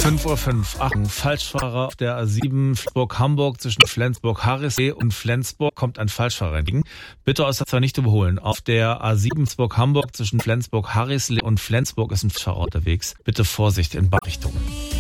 5:05 Uhr. Achtung, Falschfahrer auf der A7 Flensburg-Hamburg zwischen Flensburg-Harrisley und Flensburg kommt ein Falschfahrer entgegen. Bitte aus der Zahl nicht überholen. Auf der A7 Flensburg-Hamburg zwischen Flensburg-Harrisley und Flensburg ist ein Falschfahrer unterwegs. Bitte Vorsicht in beide Richtungen.